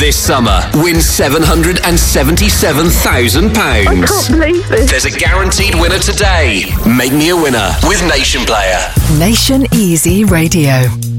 This summer, win £777,000. I can't believe this. There's a guaranteed winner today. Make me a winner with Nation Player. Nation Easy Radio.